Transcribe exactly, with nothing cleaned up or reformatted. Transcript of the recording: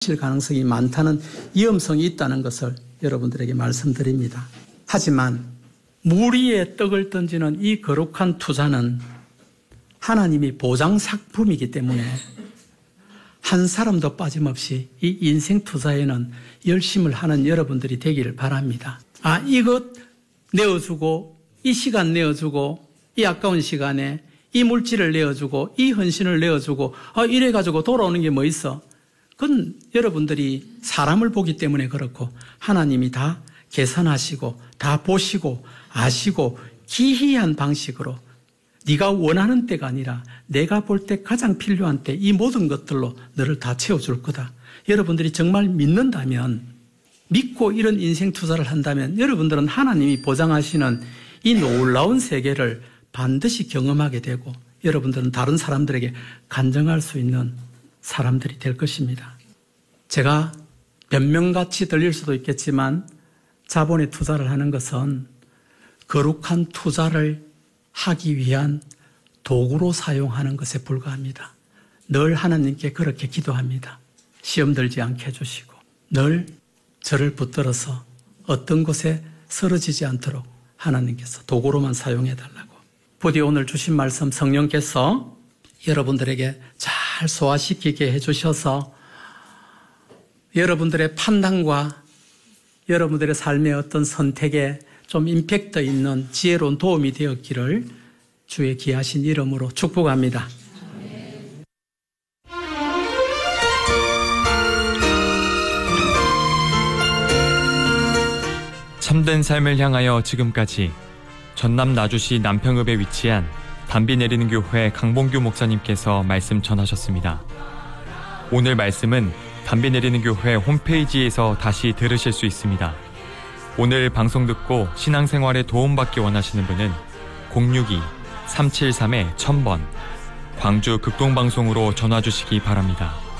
실 가능성이 많다는 위험성이 있다는 것을 여러분들에게 말씀드립니다. 하지만 무리의 떡을 던지는 이 거룩한 투자는 하나님이 보장 상품이기 때문에 한 사람도 빠짐없이 이 인생 투자에는 열심을 하는 여러분들이 되기를 바랍니다. 아, 이것 내어주고 이 시간 내어주고 이 아까운 시간에 이 물질을 내어주고 이 헌신을 내어주고 아, 이래가지고 돌아오는 게 뭐 있어? 그건 여러분들이 사람을 보기 때문에 그렇고 하나님이 다 계산하시고 다 보시고 아시고 기이한 방식으로 네가 원하는 때가 아니라 내가 볼 때 가장 필요한 때 이 모든 것들로 너를 다 채워줄 거다. 여러분들이 정말 믿는다면, 믿고 이런 인생 투자를 한다면 여러분들은 하나님이 보장하시는 이 놀라운 세계를 반드시 경험하게 되고 여러분들은 다른 사람들에게 간증할 수 있는 사람들이 될 것입니다. 제가 변명같이 들릴 수도 있겠지만 자본에 투자를 하는 것은 거룩한 투자를 하기 위한 도구로 사용하는 것에 불과합니다. 늘 하나님께 그렇게 기도합니다. 시험 들지 않게 해주시고 늘 저를 붙들어서 어떤 곳에 쓰러지지 않도록 하나님께서 도구로만 사용해달라고. 부디 오늘 주신 말씀 성령께서 여러분들에게 잘 소화시키게 해주셔서 여러분들의 판단과 여러분들의 삶의 어떤 선택에 좀 임팩트 있는 지혜로운 도움이 되었기를 주의 귀하신 이름으로 축복합니다. 참된 삶을 향하여 지금까지 전남 나주시 남평읍에 위치한 담비 내리는 교회 강봉규 목사님께서 말씀 전하셨습니다. 오늘 말씀은 담비 내리는 교회 홈페이지에서 다시 들으실 수 있습니다. 오늘 방송 듣고 신앙생활에 도움받기 원하시는 분은 공육이 삼칠삼 천번 광주 극동방송으로 전화 주시기 바랍니다.